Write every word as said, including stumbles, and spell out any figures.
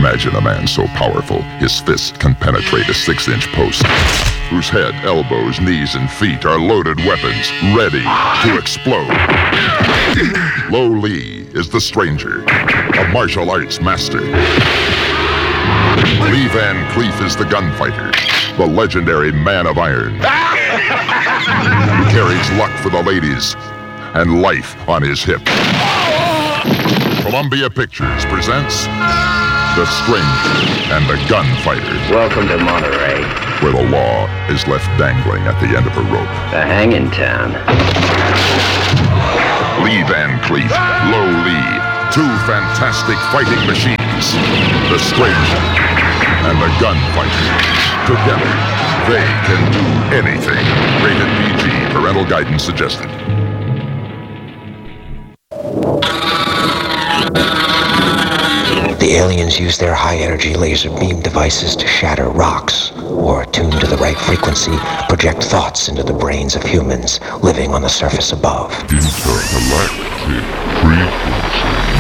Imagine a man so powerful, his fist can penetrate a six-inch post, whose head, elbows, knees, and feet are loaded weapons, ready to explode. Lo Lee is the stranger, a martial arts master. Lee Van Cleef is the gunfighter, the legendary Man of Iron, who carries luck for the ladies and life on his hip. Columbia Pictures presents The Stranger and the Gunfighter. Welcome to Monterey, where the law is left dangling at the end of a rope. the hanging town. Lee Van Cleef, Lo Lee, two fantastic fighting machines. The Stranger and the Gunfighter. Together, they can do anything. Rated P G, parental guidance suggested. The aliens use their high-energy laser beam devices to shatter rocks, or, tuned to the right frequency, project thoughts into the brains of humans living on the surface above. Intergalactic frequency.